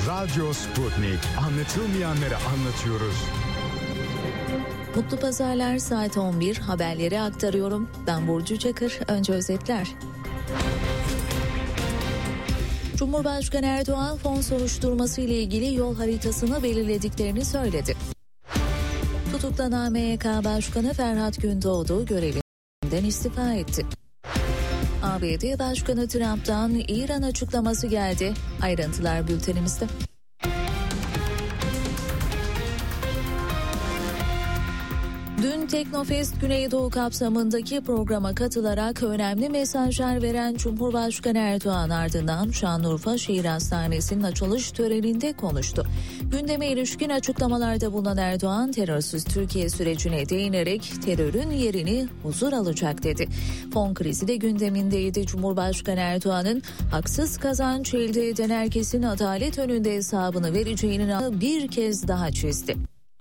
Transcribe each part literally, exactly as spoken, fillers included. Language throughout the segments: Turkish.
Radyo Sputnik. Anlatılmayanları anlatıyoruz. Mutlu pazarlar, saat on bir, haberleri aktarıyorum. Ben Burcu Çakır. Önce özetler. Cumhurbaşkanı Erdoğan fon soruşturması ile ilgili yol haritasını belirlediklerini söyledi. Tutuklanan M Y K Başkanı Ferhat Gündoğdu görevinden istifa etti. A B D Başkanı Trump'tan İran açıklaması geldi. Ayrıntılar bültenimizde. Dün Teknofest Güneydoğu kapsamındaki programa katılarak önemli mesajlar veren Cumhurbaşkanı Erdoğan ardından Şanlıurfa Şehir Hastanesi'nin açılış töreninde konuştu. Gündeme ilişkin açıklamalarda bulunan Erdoğan, terörsüz Türkiye sürecine değinerek terörün yerini huzur alacak dedi. Fon krizi de gündemindeydi. Cumhurbaşkanı Erdoğan'ın haksız kazanç elde eden herkesin adalet önünde hesabını vereceğini bir kez daha çizdi.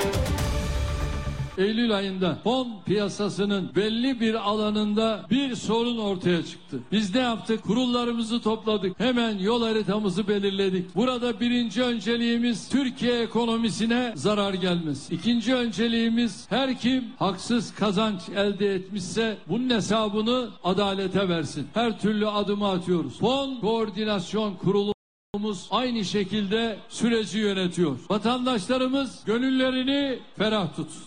Eylül ayında fon piyasasının belli bir alanında bir sorun ortaya çıktı. Biz ne yaptık? Kurullarımızı topladık. Hemen yol haritamızı belirledik. Burada birinci önceliğimiz Türkiye ekonomisine zarar gelmez. İkinci önceliğimiz her kim haksız kazanç elde etmişse bunun hesabını adalete versin. Her türlü adımı atıyoruz. Fon Koordinasyon Kurulu aynı şekilde süreci yönetiyor. Vatandaşlarımız gönüllerini ferah tutsun.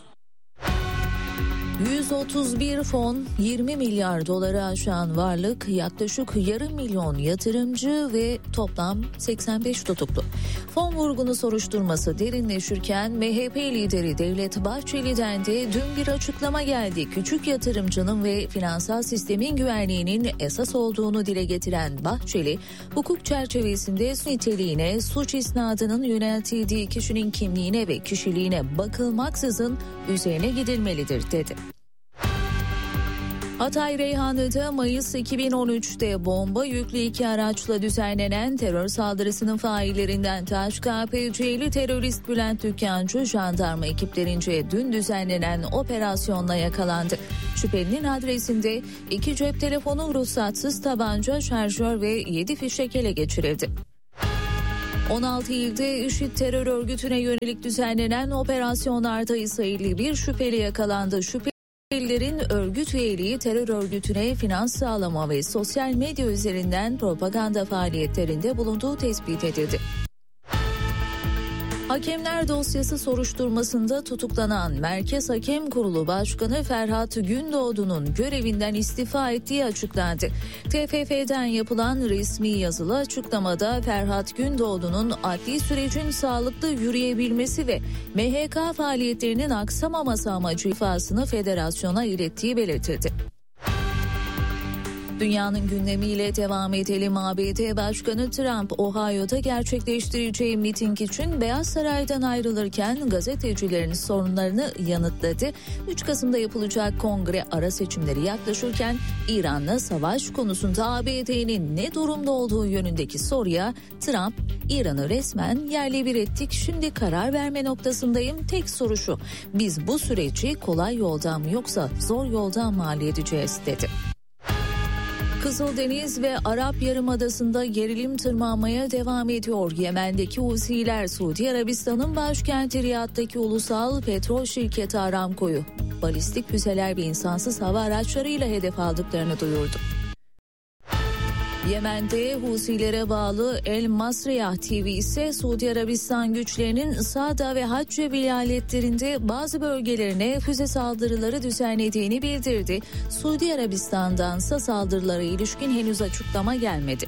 yüz otuz bir fon, yirmi milyar doları aşan varlık, yaklaşık yarım milyon yatırımcı ve toplam seksen beş tutuklu. Fon vurgunu soruşturması derinleşirken M H P lideri Devlet Bahçeli'den de dün bir açıklama geldi. Küçük yatırımcının ve finansal sistemin güvenliğinin esas olduğunu dile getiren Bahçeli, hukuk çerçevesinde niteliğine, suç isnadının yöneltildiği kişinin kimliğine ve kişiliğine bakılmaksızın üzerine gidilmelidir dedi. Hatay Reyhanlı'da Mayıs iki bin on üçte bomba yüklü iki araçla düzenlenen terör saldırısının faillerinden Taş K P C'li terörist Bülent Dükkancı jandarma ekiplerince dün düzenlenen operasyonla yakalandı. Şüphelinin adresinde iki cep telefonu, ruhsatsız tabanca, şarjör ve yedi fişek ele geçirildi. on altı ilde IŞİD terör örgütüne yönelik düzenlenen operasyonlarda ise elli bir şüpheli yakalandı. Şüpheli Şüphelilerin örgüt üyeliği, terör örgütüne finans sağlama ve sosyal medya üzerinden propaganda faaliyetlerinde bulunduğu tespit edildi. Hakemler dosyası soruşturmasında tutuklanan Merkez Hakem Kurulu Başkanı Ferhat Gündoğdu'nun görevinden istifa ettiği açıklandı. T F F'den yapılan resmi yazılı açıklamada Ferhat Gündoğdu'nun adli sürecin sağlıklı yürüyebilmesi ve M H K faaliyetlerinin aksamaması amacı ifasını federasyona ilettiği belirtildi. Dünyanın gündemiyle devam edelim. A B D Başkanı Trump, Ohio'da gerçekleştireceği miting için Beyaz Saray'dan ayrılırken gazetecilerin sorunlarını yanıtladı. üç Kasım'da yapılacak kongre ara seçimleri yaklaşırken İran'la savaş konusunda A B D'nin ne durumda olduğu yönündeki soruya Trump, İran'ı resmen yerle bir ettik, şimdi karar verme noktasındayım, tek soru şu: biz bu süreci kolay yoldan mı yoksa zor yoldan mı halledeceğiz dedi. Kızıldeniz ve Arap Yarımadası'nda gerilim tırmanmaya devam ediyor. Yemen'deki Husiler, Suudi Arabistan'ın başkenti Riyad'daki ulusal petrol şirketi Aramco'yu balistik füzeler ve insansız hava araçlarıyla hedef aldıklarını duyurdu. Yemen'de Husilere bağlı El Masriyah T V ise Suudi Arabistan güçlerinin Sada ve Hacce vilayetlerinde bazı bölgelerine füze saldırıları düzenlediğini bildirdi. Suudi Arabistan'dansa saldırılara ilişkin henüz açıklama gelmedi.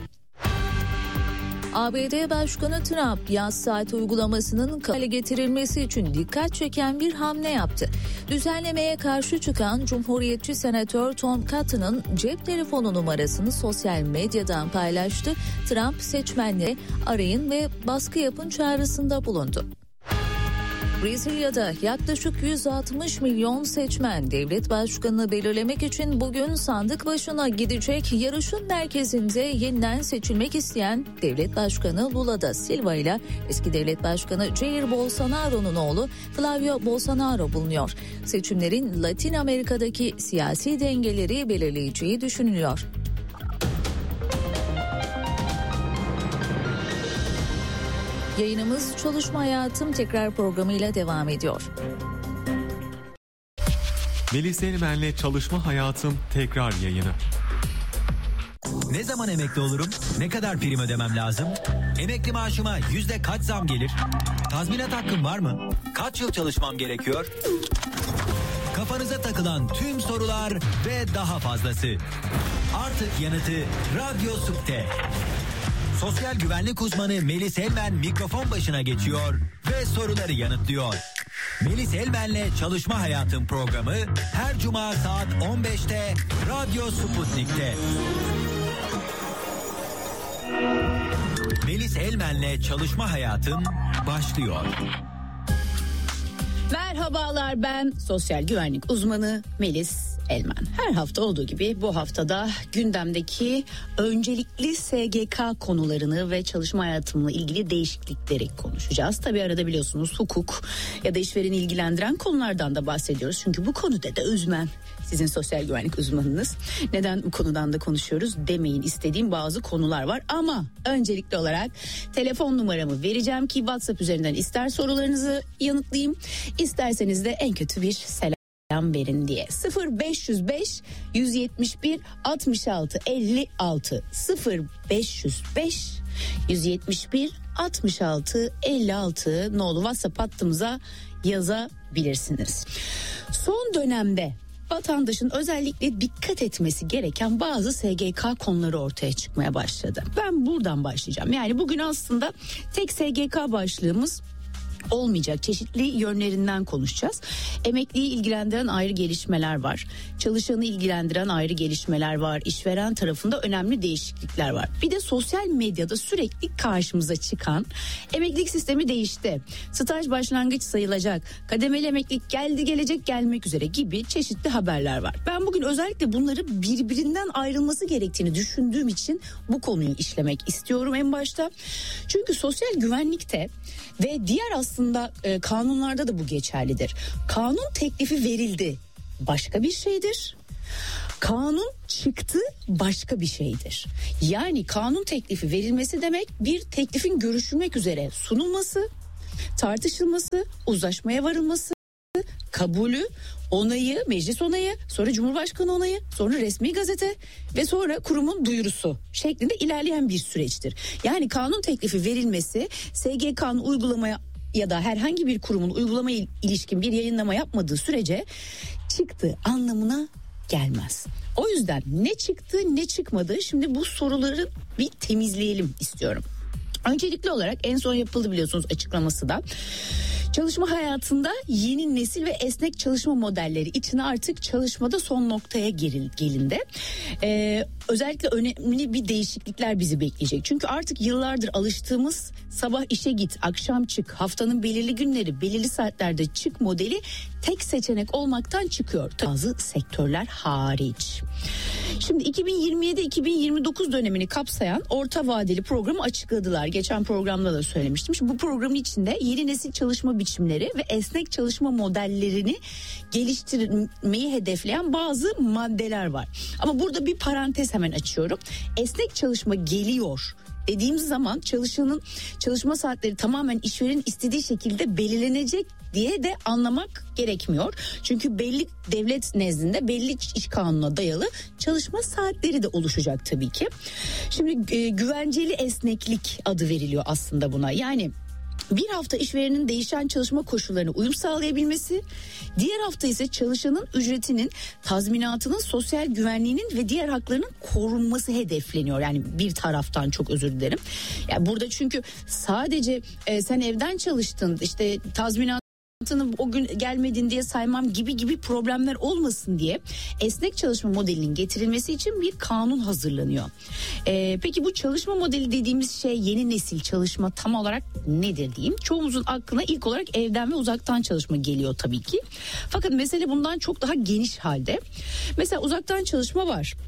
A B D Başkanı Trump, yaz saat uygulamasının hale getirilmesi için dikkat çeken bir hamle yaptı. Düzenlemeye karşı çıkan Cumhuriyetçi Senatör Tom Cotton'ın cep telefonu numarasını sosyal medyadan paylaştı. Trump, seçmenlere arayın ve baskı yapın çağrısında bulundu. Brezilya'da yaklaşık yüz altmış milyon seçmen devlet başkanını belirlemek için bugün sandık başına gidecek. Yarışın merkezinde yeniden seçilmek isteyen devlet başkanı Lula da Silva ile eski devlet başkanı Jair Bolsonaro'nun oğlu Flavio Bolsonaro bulunuyor. Seçimlerin Latin Amerika'daki siyasi dengeleri belirleyeceği düşünülüyor. Yayınımız Çalışma Hayatım tekrar programıyla devam ediyor. Melis Elmen'le Çalışma Hayatım tekrar yayını. Ne zaman emekli olurum? Ne kadar prim ödemem lazım? Emekli maaşıma yüzde kaç zam gelir? Tazminat hakkım var mı? Kaç yıl çalışmam gerekiyor? Kafanıza takılan tüm sorular ve daha fazlası. Artık yanıtı Radyo Sup'te. Sosyal güvenlik uzmanı Melis Elmen mikrofon başına geçiyor ve soruları yanıtlıyor. Melis Elmen'le Çalışma Hayatım programı her cuma saat on beşte Radyo Sputnik'te. Melis Elmen'le Çalışma Hayatım başlıyor. Merhabalar, ben sosyal güvenlik uzmanı Melis Elmen. Her hafta olduğu gibi bu haftada gündemdeki öncelikli S G K konularını ve çalışma hayatımla ilgili değişiklikleri konuşacağız. Tabii arada biliyorsunuz hukuk ya da işvereni ilgilendiren konulardan da bahsediyoruz. Çünkü bu konuda da uzman sizin sosyal güvenlik uzmanınız. Neden bu konudan da konuşuyoruz demeyin, istediğim bazı konular var. Ama öncelikli olarak telefon numaramı vereceğim ki WhatsApp üzerinden ister sorularınızı yanıtlayayım, isterseniz de en kötü bir selam verin diye. sıfır beş yüz beş yüz yetmiş bir altmış altı elli altı sıfır beş yüz beş yüz yetmiş bir altmış altı elli altı nolu WhatsApp hattımıza yazabilirsiniz. Son dönemde vatandaşın özellikle dikkat etmesi gereken bazı S G K konuları ortaya çıkmaya başladı. Ben buradan başlayacağım. Yani bugün aslında tek S G K başlığımız olmayacak. Çeşitli yönlerinden konuşacağız. Emekliyi ilgilendiren ayrı gelişmeler var. Çalışanı ilgilendiren ayrı gelişmeler var. İşveren tarafında önemli değişiklikler var. Bir de sosyal medyada sürekli karşımıza çıkan emeklilik sistemi değişti, staj başlangıç sayılacak, kademeli emeklilik geldi gelecek gelmek üzere gibi çeşitli haberler var. Ben bugün özellikle bunları birbirinden ayrılması gerektiğini düşündüğüm için bu konuyu işlemek istiyorum en başta. Çünkü sosyal güvenlikte ve diğer aslında e, kanunlarda da bu geçerlidir. Kanun teklifi verildi, başka bir şeydir. Kanun çıktı, başka bir şeydir. Yani kanun teklifi verilmesi demek bir teklifin görüşülmek üzere sunulması, tartışılması, uzlaşmaya varılması, kabulü, onayı, meclis onayı, sonra Cumhurbaşkanı onayı, sonra resmi gazete ve sonra kurumun duyurusu şeklinde ilerleyen bir süreçtir. Yani kanun teklifi verilmesi S G K'nın uygulamaya ya da herhangi bir kurumun uygulamaya ilişkin bir yayınlama yapmadığı sürece çıktı anlamına gelmez. O yüzden ne çıktı ne çıkmadı, şimdi bu soruları bir temizleyelim istiyorum. Öncelikli olarak en son yapıldı biliyorsunuz açıklaması da. Çalışma hayatında yeni nesil ve esnek çalışma modelleri içine artık çalışmada son noktaya gelindi. Ee, özellikle önemli bir değişiklikler bizi bekleyecek. Çünkü artık yıllardır alıştığımız sabah işe git, akşam çık, haftanın belirli günleri, belirli saatlerde çık modeli tek seçenek olmaktan çıkıyor. Bazı sektörler hariç. Şimdi iki bin yirmi yedi iki bin yirmi dokuz dönemini kapsayan orta vadeli programı açıkladılar. Geçen programda da söylemiştim. Şimdi bu programın içinde yeni nesil çalışma biçimleri ve esnek çalışma modellerini geliştirmeyi hedefleyen bazı maddeler var. Ama burada bir parantez hemen açıyorum. Esnek çalışma geliyor dediğimiz zaman çalışanın çalışma saatleri tamamen işverenin istediği şekilde belirlenecek diye de anlamak gerekmiyor. Çünkü belli devlet nezdinde belli iş kanununa dayalı çalışma saatleri de oluşacak tabii ki. Şimdi e, güvenceli esneklik adı veriliyor aslında buna. Yani bir hafta işverenin değişen çalışma koşullarına uyum sağlayabilmesi, diğer hafta ise çalışanın ücretinin, tazminatının, sosyal güvenliğinin ve diğer haklarının korunması hedefleniyor. Yani bir taraftan, çok özür dilerim. Yani burada çünkü sadece e, sen evden çalıştın, işte tazminat o gün gelmedin diye saymam gibi gibi problemler olmasın diye esnek çalışma modelinin getirilmesi için bir kanun hazırlanıyor. Ee, peki bu çalışma modeli dediğimiz şey, yeni nesil çalışma tam olarak nedir diyeyim? Çoğumuzun aklına ilk olarak evden ve uzaktan çalışma geliyor tabii ki. Fakat mesele bundan çok daha geniş halde. Mesela uzaktan çalışma var.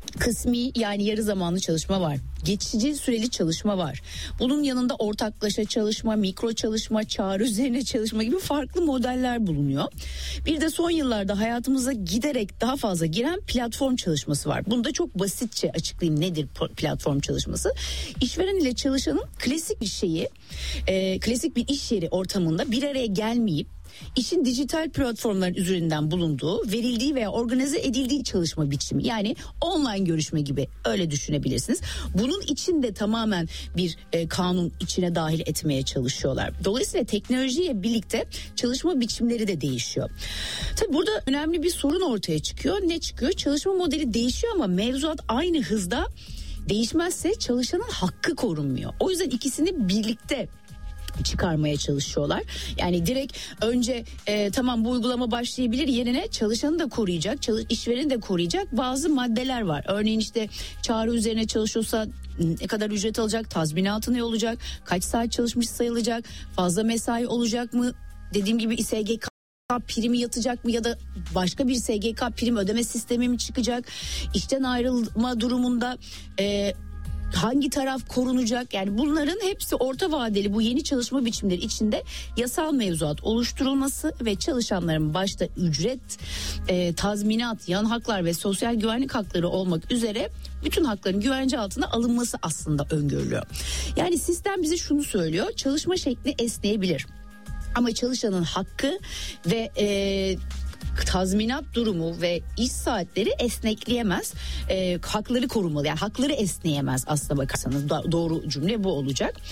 kısmi yani yarı zamanlı çalışma var. Geçici süreli çalışma var. Bunun yanında ortaklaşa çalışma, mikro çalışma, çağrı üzerine çalışma gibi farklı modeller bulunuyor. Bir de son yıllarda hayatımıza giderek daha fazla giren platform çalışması var. Bunu da çok basitçe açıklayayım, nedir platform çalışması? İşveren ile çalışanın klasik bir şeyi, e, klasik bir iş yeri ortamında bir araya gelmeyip İşin dijital platformların üzerinden bulunduğu, verildiği veya organize edildiği çalışma biçimi. Yani online görüşme gibi, öyle düşünebilirsiniz. Bunun içinde tamamen bir e, kanun içine dahil etmeye çalışıyorlar. Dolayısıyla teknolojiyle birlikte çalışma biçimleri de değişiyor. Tabii burada önemli bir sorun ortaya çıkıyor. Ne çıkıyor? Çalışma modeli değişiyor ama mevzuat aynı hızda değişmezse çalışanın hakkı korunmuyor. O yüzden ikisini birlikte çıkarmaya çalışıyorlar. Yani direkt önce e, tamam bu uygulama başlayabilir yerine çalışanı da koruyacak, çalış, işvereni de koruyacak bazı maddeler var. Örneğin işte çağrı üzerine çalışıyorsa ne kadar ücret alacak, tazminatı ne olacak, kaç saat çalışmış sayılacak, fazla mesai olacak mı, dediğim gibi S G K primi yatacak mı ya da başka bir S G K prim ödeme sistemi mi çıkacak, işten ayrılma durumunda e, hangi taraf korunacak? Yani bunların hepsi orta vadeli bu yeni çalışma biçimleri içinde yasal mevzuat oluşturulması ve çalışanların başta ücret, e, tazminat, yan haklar ve sosyal güvenlik hakları olmak üzere bütün hakların güvence altına alınması aslında öngörülüyor. Yani sistem bize şunu söylüyor: çalışma şekli esneyebilir ama çalışanın hakkı ve e, tazminat durumu ve iş saatleri esnekleyemez. E, hakları korunmalı. Yani hakları esneyemez aslına bakarsanız. Do- doğru cümle bu olacak.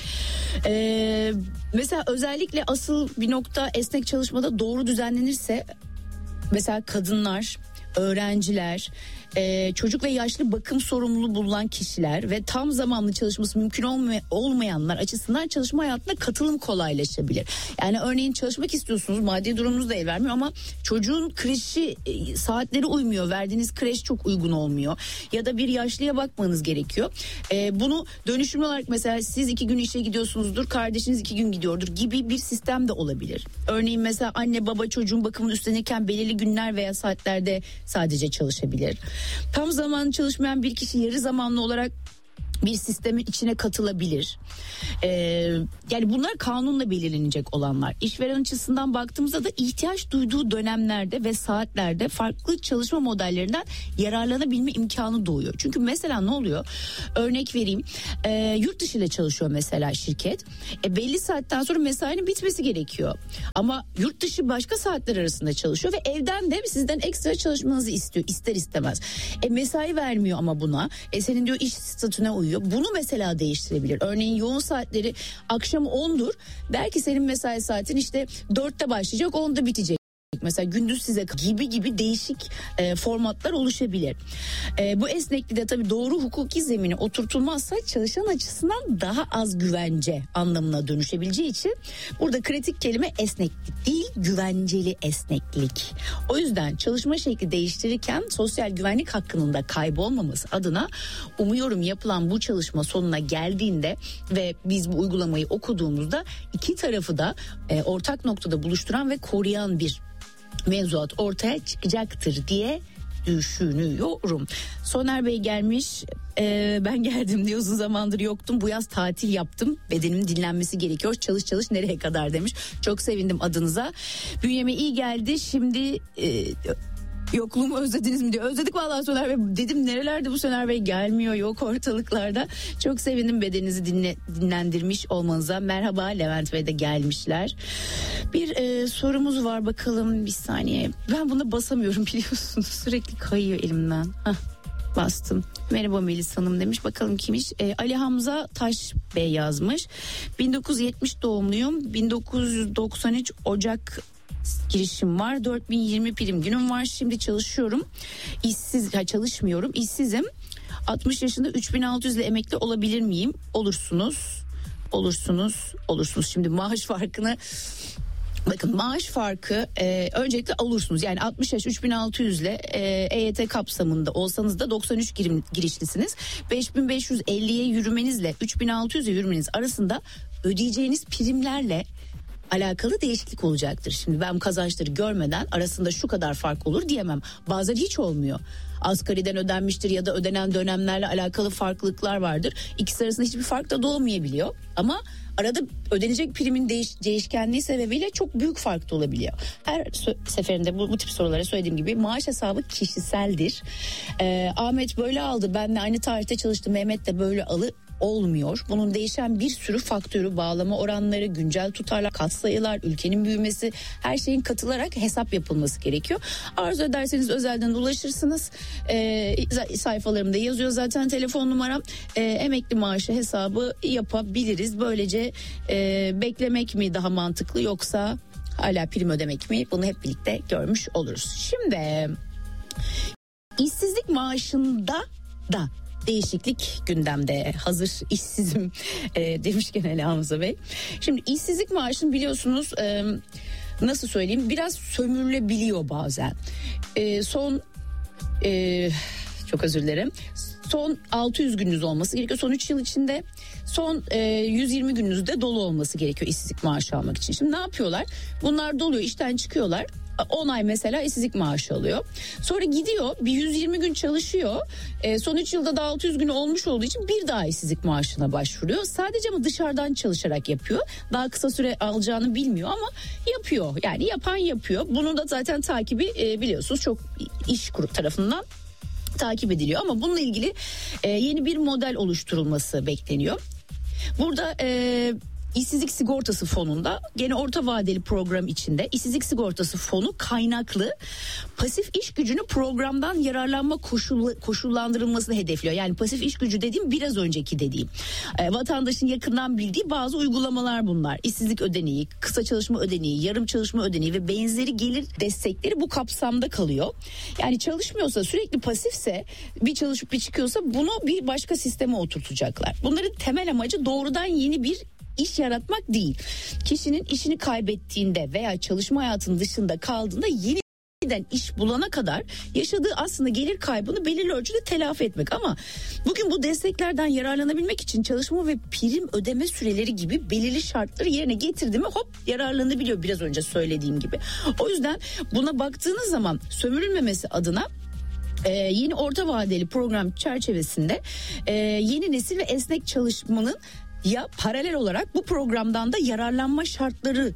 E, mesela özellikle asıl bir nokta esnek çalışmada doğru düzenlenirse, mesela kadınlar, öğrenciler, e, çocuk ve yaşlı bakım sorumluluğu bulunan kişiler ve tam zamanlı çalışması mümkün olmay- olmayanlar açısından çalışma hayatına katılım kolaylaşabilir. Yani örneğin çalışmak istiyorsunuz, maddi durumunuz da el vermiyor ama çocuğun kreşi e, saatleri uymuyor, verdiğiniz kreş çok uygun olmuyor ya da bir yaşlıya bakmanız gerekiyor. E, bunu dönüşümlü olarak mesela siz iki gün işe gidiyorsunuzdur, kardeşiniz iki gün gidiyordur gibi bir sistem de olabilir. Örneğin mesela anne baba çocuğun bakımını üstlenirken belirli günler veya saatlerde sadece çalışabilir. Tam zamanlı çalışmayan bir kişi yarı zamanlı olarak bir sistemin içine katılabilir. Ee, yani bunlar kanunla belirlenecek olanlar. İşveren açısından baktığımızda da ihtiyaç duyduğu dönemlerde ve saatlerde farklı çalışma modellerinden yararlanabilme imkanı doğuyor. Çünkü mesela ne oluyor? Örnek vereyim. E, yurt dışı ile çalışıyor mesela şirket. E, belli saatten sonra mesainin bitmesi gerekiyor. Ama yurt dışı başka saatler arasında çalışıyor ve evden de sizden ekstra çalışmanızı istiyor ister istemez. E, mesai vermiyor ama buna. E, senin diyor iş statüne uyuyor. Bunu mesela değiştirebilir. Örneğin yoğun saatleri akşam ondur. Belki senin mesai saatin işte dörtte başlayacak, onda bitecek. Mesela gündüz size gibi gibi değişik e, formatlar oluşabilir. E, bu esnekliği de tabii doğru hukuki zemine oturtulmazsa çalışan açısından daha az güvence anlamına dönüşebileceği için burada kritik kelime esneklik değil, güvenceli esneklik. O yüzden çalışma şekli değiştirirken sosyal güvenlik hakkının da kaybolmaması adına umuyorum yapılan bu çalışma sonuna geldiğinde ve biz bu uygulamayı okuduğumuzda iki tarafı da e, ortak noktada buluşturan ve koruyan bir mevzuat ortaya çıkacaktır diye düşünüyorum. Soner Bey gelmiş. Ee, ben geldim diye uzun zamandır yoktum. Bu yaz tatil yaptım. Bedenimin dinlenmesi gerekiyor. Çalış çalış nereye kadar demiş. Çok sevindim adınıza. Bünyeme iyi geldi. Şimdi e, yokluğumu özlediniz mi diyor. Özledik vallahi Soner Bey. Dedim nerelerde bu Soner Bey, gelmiyor, yok ortalıklarda. Çok sevindim bedeninizi dinle, dinlendirmiş olmanıza. Merhaba, Levent Bey de gelmişler. Bir e, sorumuz var, bakalım bir saniye. Ben buna basamıyorum biliyorsunuz. Sürekli kayıyor elimden. Hah, bastım. Merhaba Melis Hanım demiş. Bakalım kimmiş? E, Ali Hamza Taş Bey yazmış. bin dokuz yüz yetmiş doğumluyum. bin dokuz yüz doksan üç Ocak girişim var. dört bin yirmi prim günüm var. Şimdi çalışıyorum. İşsiz, ha, çalışmıyorum. İşsizim. altmış yaşında üç bin altı yüz ile emekli olabilir miyim? Olursunuz. Olursunuz. Olursunuz. Şimdi maaş farkını bakın, maaş farkı e, öncelikle olursunuz. Yani altmış yaş üç bin altı yüz ile e, E Y T kapsamında olsanız da doksan üç girim, girişlisiniz. beş bin beş yüz elliye yürümenizle üç bin altı yüze yürümeniz arasında ödeyeceğiniz primlerle alakalı değişiklik olacaktır. Şimdi ben kazançları görmeden arasında şu kadar fark olur diyemem. Bazen hiç olmuyor. Asgariden ödenmiştir ya da ödenen dönemlerle alakalı farklılıklar vardır. İkisi arasında hiçbir fark da doğmayabiliyor. Ama arada ödenecek primin değiş, değişkenliği sebebiyle çok büyük fark da olabiliyor. Her sö- seferinde bu, bu tip sorulara söylediğim gibi maaş hesabı kişiseldir. Ee, Ahmet böyle aldı, benle aynı tarihte çalıştı, Mehmet de böyle alı olmuyor. Bunun değişen bir sürü faktörü, bağlama oranları, güncel tutarlar, katsayılar, ülkenin büyümesi, her şeyin katılarak hesap yapılması gerekiyor. Arzu ederseniz özelden ulaşırsınız. Ee, sayfalarımda yazıyor zaten telefon numaram. Ee, emekli maaşı hesabı yapabiliriz. Böylece e, beklemek mi daha mantıklı yoksa hala prim ödemek mi? Bunu hep birlikte görmüş oluruz. Şimdi işsizlik maaşında da değişiklik gündemde. Hazır işsizim e, demişken hele Hamza Bey. Şimdi işsizlik maaşını biliyorsunuz e, nasıl söyleyeyim, biraz sömürülebiliyor bazen. E, son e, çok özür dilerim. Son altı yüz gününüz olması gerekiyor. Son üç yıl içinde son e, yüz yirmi gününüzde dolu olması gerekiyor işsizlik maaşı almak için. Şimdi ne yapıyorlar? Bunlar doluyor, işten çıkıyorlar. on ay mesela işsizlik maaşı alıyor. Sonra gidiyor bir yüz yirmi gün çalışıyor. E, son üç yılda da altı yüz gün olmuş olduğu için bir daha işsizlik maaşına başvuruyor. Sadece ama dışarıdan çalışarak yapıyor. Daha kısa süre alacağını bilmiyor ama yapıyor. Yani yapan yapıyor. Bunun da zaten takibi e, biliyorsunuz çok iş kurumu tarafından takip ediliyor. Ama bununla ilgili e, yeni bir model oluşturulması bekleniyor. Burada e, İşsizlik Sigortası Fonu'nda gene orta vadeli program içinde işsizlik sigortası fonu kaynaklı pasif iş gücünü programdan yararlanma koşul, koşullandırılmasını hedefliyor. Yani pasif iş gücü dediğim biraz önceki dediğim. E, vatandaşın yakından bildiği bazı uygulamalar bunlar. İşsizlik ödeneği, kısa çalışma ödeneği, yarım çalışma ödeneği ve benzeri gelir destekleri bu kapsamda kalıyor. Yani çalışmıyorsa, sürekli pasifse, bir çalışıp bir çıkıyorsa bunu bir başka sisteme oturtacaklar. Bunların temel amacı doğrudan yeni bir İş yaratmak değil. Kişinin işini kaybettiğinde veya çalışma hayatının dışında kaldığında yeniden iş bulana kadar yaşadığı aslında gelir kaybını belirli ölçüde telafi etmek. Ama bugün bu desteklerden yararlanabilmek için çalışma ve prim ödeme süreleri gibi belirli şartları yerine getirdi mi hop yararlanabiliyor, biraz önce söylediğim gibi. O yüzden buna baktığınız zaman sömürülmemesi adına Ee, yeni orta vadeli program çerçevesinde e, yeni nesil ve esnek çalışmanın ya paralel olarak bu programdan da yararlanma şartları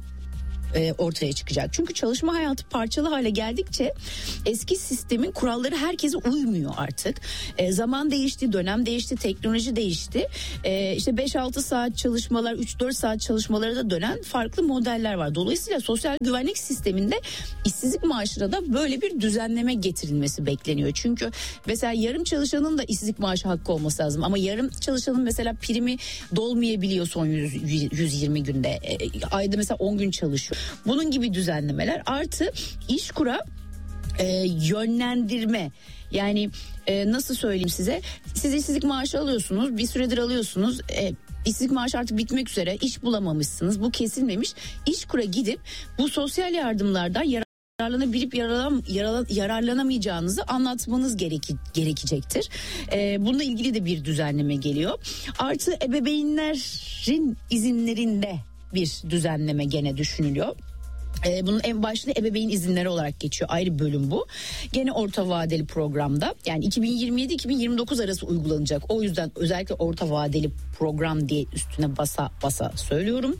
e, ortaya çıkacak. Çünkü çalışma hayatı parçalı hale geldikçe eski sistemin kuralları herkese uymuyor artık. E, zaman değişti, dönem değişti, teknoloji değişti. E, işte beş altı saat çalışmalar, üç dört saat çalışmalara da dönen farklı modeller var. Dolayısıyla sosyal güvenlik sisteminde işsizlik maaşına da böyle bir düzenleme getirilmesi bekleniyor. Çünkü mesela yarım çalışanın da işsizlik maaşı hakkı olması lazım. Ama yarım çalışanın mesela primi dolmayabiliyor son yüz yirmi günde. E, ayda mesela on gün çalışıyor. Bunun gibi düzenlemeler artı İşkur'a e, yönlendirme, yani e, nasıl söyleyeyim size, siz işsizlik maaşı alıyorsunuz, bir süredir alıyorsunuz, e, işsizlik maaşı artık bitmek üzere, iş bulamamışsınız, bu kesilmemiş, İşkur'a gidip bu sosyal yardımlardan yarar yararlanabilip yaralan, yaralan, yararlanamayacağınızı anlatmanız gereki, gerekecektir. Ee, bununla ilgili de bir düzenleme geliyor. Artı ebeveynlerin izinlerinde bir düzenleme gene düşünülüyor. Ee, bunun en başta ebeveyn izinleri olarak geçiyor. Ayrı bölüm bu. Gene orta vadeli programda, yani iki bin yirmi yedi iki bin yirmi dokuz arası uygulanacak. O yüzden özellikle orta vadeli program diye üstüne basa basa söylüyorum.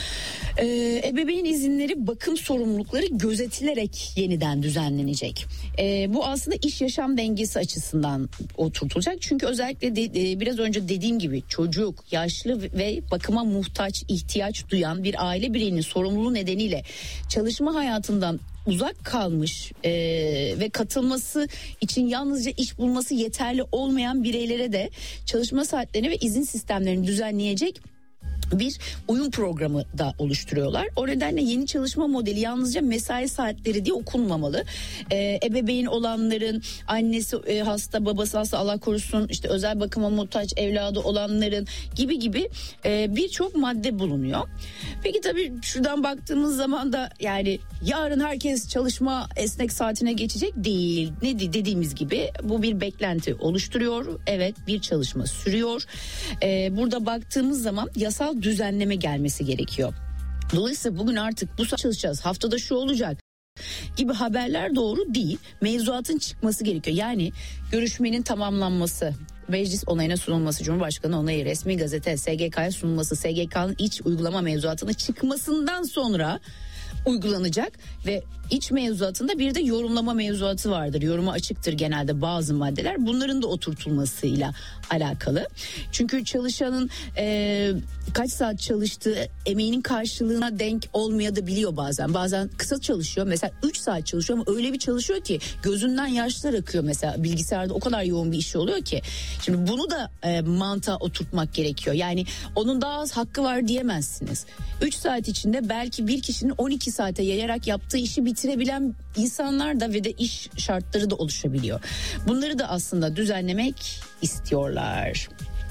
Ee, ebeveyn izinleri, bakım sorumlulukları gözetilerek yeniden düzenlenecek. Ee, bu aslında iş yaşam dengesi açısından oturtulacak. Çünkü özellikle de, e, biraz önce dediğim gibi çocuk, yaşlı ve bakıma muhtaç, ihtiyaç duyan bir aile bireyinin sorumluluğu nedeniyle çalışma hayatından uzak kalmış e, ve katılması için yalnızca iş bulması yeterli olmayan bireylere de çalışma saatlerini ve izin sistemlerini düzenleyecek bir uyum programı da oluşturuyorlar. O nedenle yeni çalışma modeli yalnızca mesai saatleri diye okunmamalı. Ee, ebeveyn olanların, annesi e, hasta, babası hasta, Allah korusun, işte özel bakıma muhtaç evladı olanların gibi gibi e, birçok madde bulunuyor. Peki tabii şuradan baktığımız zaman da yani yarın herkes çalışma esnek saatine geçecek değil. Ne dediğimiz gibi bu bir beklenti oluşturuyor. Evet, bir çalışma sürüyor. Ee, burada baktığımız zaman yasal düzenleme gelmesi gerekiyor. Dolayısıyla bugün artık bu saat çalışacağız, haftada şu olacak gibi haberler doğru değil. Mevzuatın çıkması gerekiyor. Yani görüşmenin tamamlanması, meclis onayına sunulması, Cumhurbaşkanı onayı, resmi gazete, S G K'ya sunulması, S G K'nın iç uygulama mevzuatının çıkmasından sonra uygulanacak ve iç mevzuatında bir de yorumlama mevzuatı vardır. Yoruma açıktır genelde bazı maddeler. Bunların da oturtulmasıyla alakalı. Çünkü çalışanın e, kaç saat çalıştığı emeğinin karşılığına denk olmayabiliyor bazen. Bazen kısa çalışıyor. Mesela üç saat çalışıyor ama öyle bir çalışıyor ki gözünden yaşlar akıyor mesela. Bilgisayarda o kadar yoğun bir işi oluyor ki. Şimdi bunu da e, mantığa oturtmak gerekiyor. Yani onun daha az hakkı var diyemezsiniz. üç saat içinde belki bir kişinin on iki saate yayarak yaptığı işi bitirebilen insanlar da ve de iş şartları da oluşabiliyor. Bunları da aslında düzenlemek istiyorlar.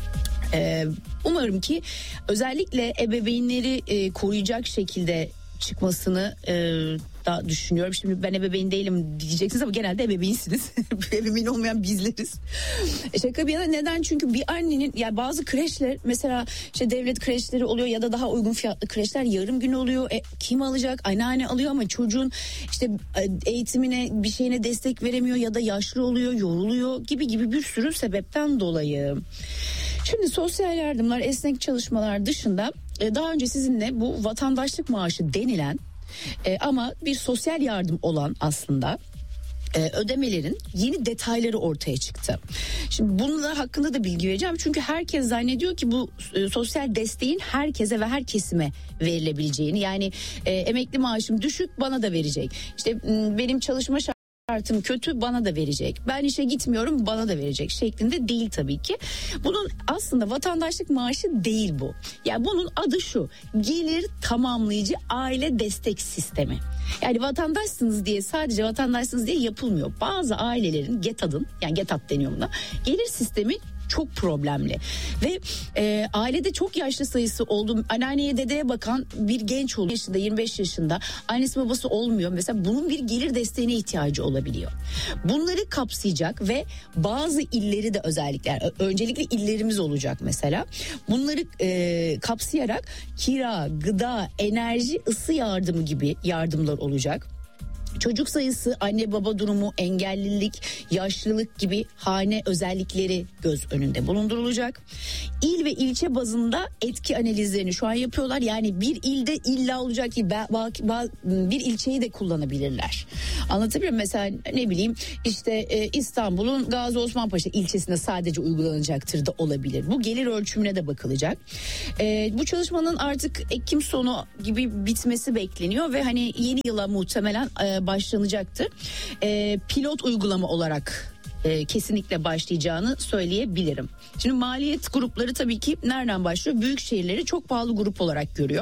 Ee, umarım ki özellikle ebeveynleri e, koruyacak şekilde çıkmasını e, da düşünüyorum. Şimdi ben ebeveyn değilim diyeceksiniz ama genelde ebeveynsiniz. Ebeveyn olmayan bizleriz. E şaka bir yana, neden? Çünkü bir annenin, yani bazı kreşler mesela işte devlet kreşleri oluyor ya da daha uygun fiyatlı kreşler yarım gün oluyor. E, kim alacak? Anneanne alıyor ama çocuğun işte eğitimine, bir şeyine destek veremiyor ya da yaşlı oluyor, yoruluyor gibi gibi bir sürü sebepten dolayı. Şimdi sosyal yardımlar, esnek çalışmalar dışında daha önce sizinle bu vatandaşlık maaşı denilen e, ama bir sosyal yardım olan aslında e, ödemelerin yeni detayları ortaya çıktı. Şimdi bunlar hakkında da bilgi vereceğim. Çünkü herkes zannediyor ki bu e, sosyal desteğin herkese ve her kesime verilebileceğini. Yani e, emekli maaşım düşük, bana da verecek. İşte m, benim çalışma şartım Artım kötü, bana da verecek. Ben işe gitmiyorum, bana da verecek şeklinde değil tabii ki. Bunun aslında vatandaşlık maaşı değil bu. Yani bunun adı şu: gelir tamamlayıcı aile destek sistemi. Yani vatandaşsınız diye, sadece vatandaşsınız diye yapılmıyor. Bazı ailelerin GETAD'ın, yani GETAD deniyor buna, gelir sistemi çok problemli ve e, ailede çok yaşlı sayısı oldu. Anneanneye, dedeye bakan bir genç oluyor, yaşında, yirmi beş yaşında, annesi babası olmuyor. Mesela bunun bir gelir desteğine ihtiyacı olabiliyor. Bunları kapsayacak ve bazı illeri de özellikle, yani öncelikle illerimiz olacak mesela. Bunları e, kapsayarak kira, gıda, enerji, ısı yardımı gibi yardımlar olacak. Çocuk sayısı, anne baba durumu, engellilik, yaşlılık gibi hane özellikleri göz önünde bulundurulacak. İl ve ilçe bazında etki analizlerini şu an yapıyorlar. Yani bir ilde illa olacak ki bir ilçeyi de kullanabilirler. Anlatabiliyor muyum? Mesela ne bileyim işte İstanbul'un Gazi Osman Paşa ilçesinde sadece uygulanacaktır da olabilir. Bu gelir ölçümüne de bakılacak. Bu çalışmanın artık Ekim sonu gibi bitmesi bekleniyor ve hani yeni yıla muhtemelen başlanacaktır. E, pilot uygulama olarak e, kesinlikle başlayacağını söyleyebilirim. Şimdi maliyet grupları tabii ki nereden başlıyor? Büyük şehirleri çok pahalı grup olarak görüyor.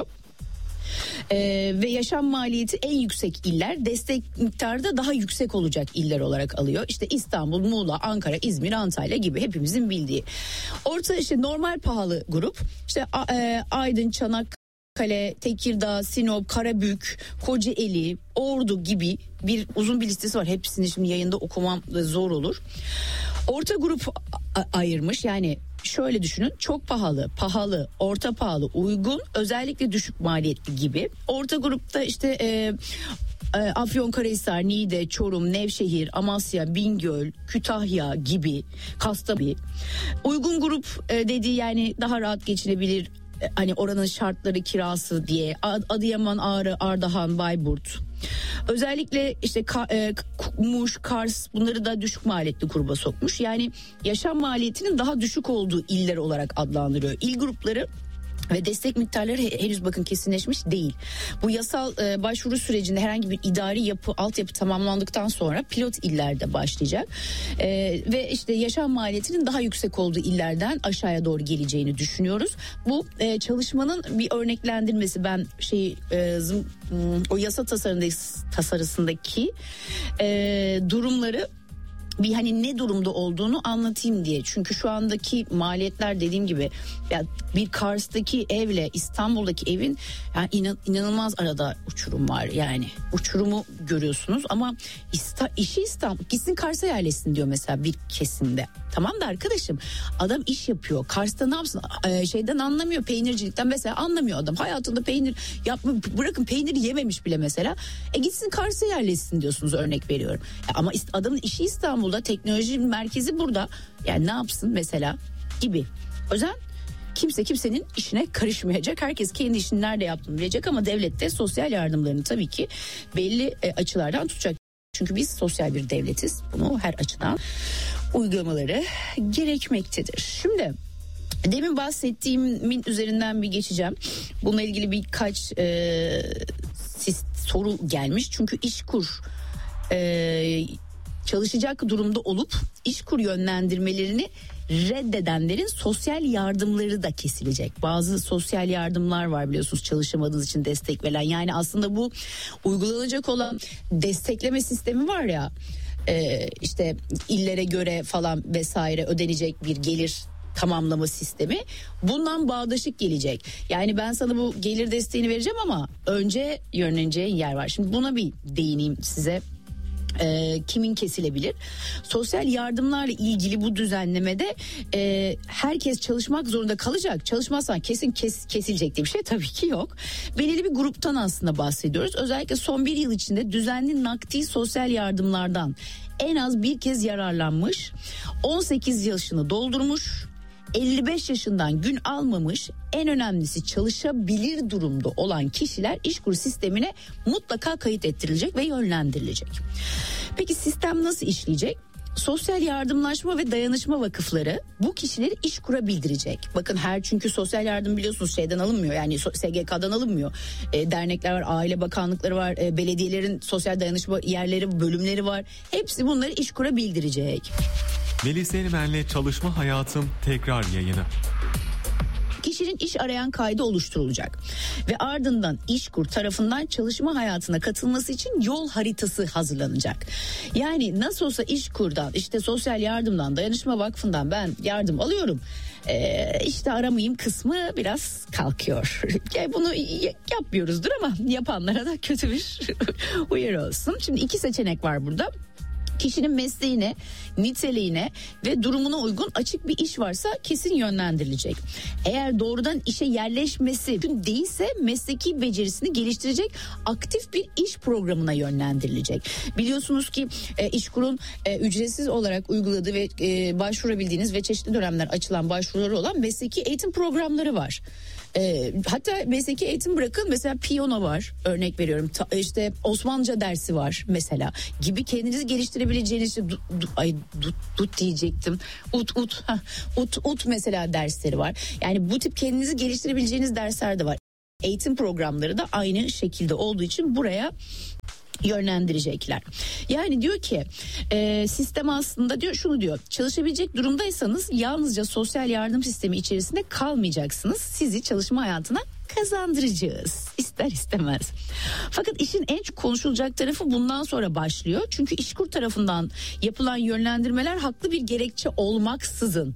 Ee, ve yaşam maliyeti en yüksek iller, destek miktarı da daha yüksek olacak iller olarak alıyor. İşte İstanbul, Muğla, Ankara, İzmir, Antalya gibi hepimizin bildiği. Orta işte normal pahalı grup işte e, Aydın, Çanakkale, Kale, Tekirdağ, Sinop, Karabük, Kocaeli, Ordu gibi bir uzun bir listesi var. Hepsini şimdi yayında okumam zor olur. Orta grup a- ayırmış. Yani şöyle düşünün: çok pahalı, pahalı, orta pahalı, uygun, özellikle düşük maliyetli gibi. Orta grupta işte e, e, Afyonkarahisar, Niğde, Çorum, Nevşehir, Amasya, Bingöl, Kütahya gibi, Kastamonu. Uygun grup e, dediği yani daha rahat geçinebilir, hani oranın şartları, kirası diye Adıyaman, Ağrı, Ardahan, Bayburt. Özellikle işte e, Muş, Kars, bunları da düşük maliyetli gruba sokmuş. Yani yaşam maliyetinin daha düşük olduğu iller olarak adlandırıyor. İl grupları ve destek miktarları henüz bakın kesinleşmiş değil. Bu yasal e, başvuru sürecinde herhangi bir idari yapı, altyapı tamamlandıktan sonra pilot illerde başlayacak. E, ve işte yaşam maliyetinin daha yüksek olduğu illerden aşağıya doğru geleceğini düşünüyoruz. Bu e, çalışmanın bir örneklendirmesi. Ben şey e, zım, o yasa tasarısındaki, tasarısındaki e, durumları bir hani ne durumda olduğunu anlatayım diye. Çünkü şu andaki maliyetler dediğim gibi ya bir Kars'taki evle İstanbul'daki evin yani inan, inanılmaz arada uçurum var yani. Uçurumu görüyorsunuz ama ista, işi İstanbul gitsin Kars'a yerleşsin diyor mesela bir kesimde. Tamam da arkadaşım adam iş yapıyor. Kars'ta ne yapsın? Ee, şeyden anlamıyor, peynircilikten mesela anlamıyor adam. Hayatında peynir yapma, bırakın peyniri yememiş bile mesela. E gitsin Kars'a yerleşsin diyorsunuz, örnek veriyorum. Ya ama adamın işi İstanbul'da, teknoloji merkezi burada. Yani ne yapsın mesela gibi. O yüzden kimse kimsenin işine karışmayacak. Herkes kendi işini nerede yaptığını bilecek ama devlet de sosyal yardımlarını tabii ki belli e, açılardan tutacak. Çünkü biz sosyal bir devletiz. Bunu her açıdan uygulamaları gerekmektedir. Şimdi demin bahsettiğimin üzerinden bir geçeceğim. Bununla ilgili birkaç e, soru gelmiş. Çünkü İşkur e, çalışacak durumda olup İşkur yönlendirmelerini reddedenlerin sosyal yardımları da kesilecek. Bazı sosyal yardımlar var biliyorsunuz, çalışamadığınız için destek verilen. Yani aslında bu uygulanacak olan destekleme sistemi var ya, e, işte illere göre falan vesaire ödenecek bir gelir tamamlama sistemi, bundan bağdaşık gelecek. Yani ben sana bu gelir desteğini vereceğim ama önce yönleneceğin yer var. Şimdi buna bir değineyim size. E, kimin kesilebilir? Sosyal yardımlarla ilgili bu düzenlemede e, herkes çalışmak zorunda kalacak. Çalışmazsan kesin kes, kesilecek diye bir şey tabii ki yok. Belirli bir gruptan aslında bahsediyoruz. Özellikle son bir yıl içinde düzenli nakdi sosyal yardımlardan en az bir kez yararlanmış, on sekiz yaşını doldurmuş, elli beş yaşından gün almamış, en önemlisi çalışabilir durumda olan kişiler İşkur sistemine mutlaka kayıt ettirilecek ve yönlendirilecek. Peki sistem nasıl işleyecek? Sosyal yardımlaşma ve dayanışma vakıfları bu kişileri İşkur'a bildirecek. Bakın her çünkü sosyal yardım biliyorsunuz şeyden alınmıyor, yani S G K'dan alınmıyor. E, dernekler var, aile bakanlıkları var, e, belediyelerin sosyal dayanışma yerleri, bölümleri var. Hepsi bunları İşkur'a bildirecek. Melis Elmen'le Çalışma Hayatım tekrar yayını. Kişinin iş arayan kaydı oluşturulacak ve ardından İşkur tarafından çalışma hayatına katılması için yol haritası hazırlanacak. Yani nasıl olsa İşkur'dan, işte sosyal yardımdan, dayanışma vakfından ben yardım alıyorum, Ee, işte aramayayım kısmı biraz kalkıyor. Yani bunu yapmıyoruzdur ama yapanlara da kötü bir uyarı olsun. Şimdi iki seçenek var burada. Kişinin mesleğine, niteliğine ve durumuna uygun açık bir iş varsa kesin yönlendirilecek. Eğer doğrudan işe yerleşmesi mümkün değilse mesleki becerisini geliştirecek aktif bir iş programına yönlendirilecek. Biliyorsunuz ki e, İşkur'un e, ücretsiz olarak uyguladığı ve e, başvurabildiğiniz ve çeşitli dönemler açılan başvuruları olan mesleki eğitim programları var. E, hatta mesleki eğitim bırakın, mesela piyano var, örnek veriyorum, Ta, işte Osmanlıca dersi var mesela gibi kendinizi geliştirebileceğiniz işte, du, du, ay dut, dut diyecektim ut ut ha, ut ut mesela dersleri var. Yani bu tip kendinizi geliştirebileceğiniz dersler de var. Eğitim programları da aynı şekilde olduğu için buraya yönlendirecekler. Yani diyor ki e, sistem aslında diyor şunu diyor: çalışabilecek durumdaysanız yalnızca sosyal yardım sistemi içerisinde kalmayacaksınız. Sizi çalışma hayatına kazandıracağız, ister istemez. Fakat işin en çok konuşulacak tarafı bundan sonra başlıyor. Çünkü İşkur tarafından yapılan yönlendirmeler haklı bir gerekçe olmaksızın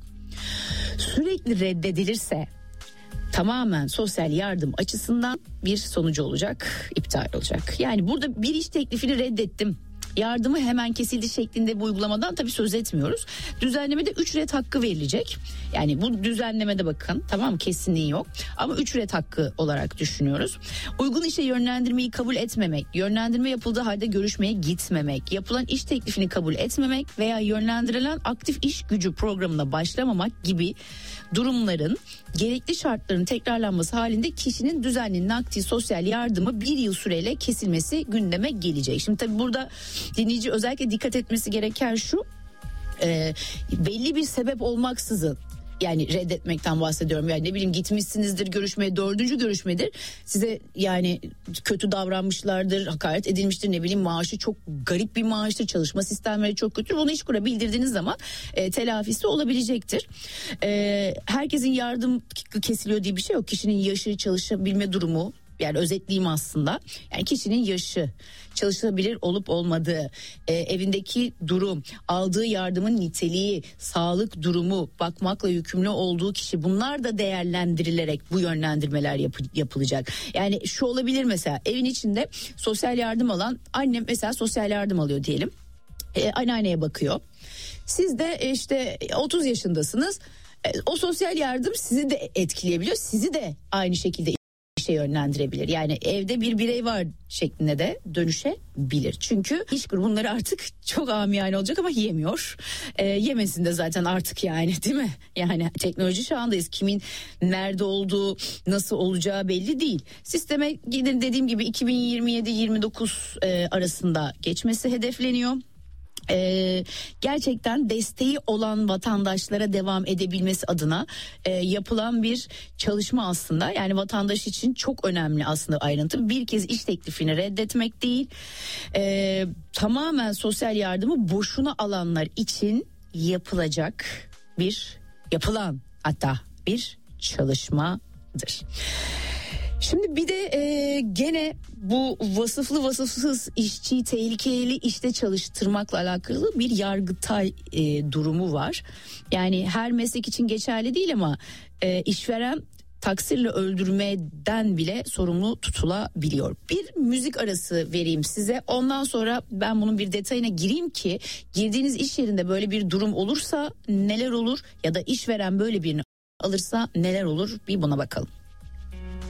sürekli reddedilirse tamamen sosyal yardım açısından bir sonucu olacak, iptal olacak. Yani burada bir iş teklifini reddettim, yardımı hemen kesildi şeklinde bu uygulamadan tabii söz etmiyoruz. Düzenlemede üç red hakkı verilecek. Yani bu düzenlemede bakın, tamam, kesinliği yok ama üç red hakkı olarak düşünüyoruz. Uygun işe yönlendirmeyi kabul etmemek, yönlendirme yapıldığı halde görüşmeye gitmemek, yapılan iş teklifini kabul etmemek veya yönlendirilen aktif iş gücü programına başlamamak gibi durumların gerekli şartların tekrarlanması halinde kişinin düzenli nakdi sosyal yardımı bir yıl süreyle kesilmesi gündeme gelecek. Şimdi tabii burada dinleyici özellikle dikkat etmesi gereken şu: e, belli bir sebep olmaksızın, yani reddetmekten bahsediyorum, yani ne bileyim gitmişsinizdir görüşmeye, dördüncü görüşmedir, size yani kötü davranmışlardır, hakaret edilmiştir, ne bileyim maaşı çok garip bir maaştır, çalışma sistemleri çok kötü, bunu İşkur'a bildirdiğiniz zaman e, telafisi olabilecektir. E, herkesin yardım kesiliyor diye bir şey yok. Kişinin yaşı, çalışabilme durumu, yani özetleyeyim aslında. Yani kişinin yaşı, çalışılabilir olup olmadığı, e, evindeki durum, aldığı yardımın niteliği, sağlık durumu, bakmakla yükümlü olduğu kişi, bunlar da değerlendirilerek bu yönlendirmeler yapı, yapılacak. Yani şu olabilir, mesela evin içinde sosyal yardım alan annem mesela sosyal yardım alıyor diyelim. E, anneanneye bakıyor. Siz de işte otuz yaşındasınız. E, o sosyal yardım sizi de etkileyebiliyor. Sizi de aynı şekilde işe yönlendirebilir. Yani evde bir birey var şeklinde de dönüşebilir. Çünkü iş bunları artık çok amiyane olacak ama yemiyor. E, yemesin de zaten artık, yani değil mi? Yani teknoloji çağındayız. Kimin nerede olduğu, nasıl olacağı belli değil. Sisteme gidin, dediğim gibi iki bin yirmi yedi yirmi dokuz e, arasında geçmesi hedefleniyor. Ee, gerçekten desteği olan vatandaşlara devam edebilmesi adına e, yapılan bir çalışma aslında. Yani vatandaş için çok önemli aslında ayrıntı. Bir kez iş teklifini reddetmek değil, e, tamamen sosyal yardımı boşuna alanlar için yapılacak bir, yapılan hatta bir çalışmadır. Şimdi bir de e, gene bu vasıflı vasıfsız işçiyi tehlikeli işte çalıştırmakla alakalı bir Yargıtay e, durumu var. Yani her meslek için geçerli değil ama e, işveren taksirle öldürmeden bile sorumlu tutulabiliyor. Bir müzik arası vereyim size, ondan sonra ben bunun bir detayına gireyim ki girdiğiniz iş yerinde böyle bir durum olursa neler olur ya da işveren böyle birini alırsa neler olur, bir buna bakalım.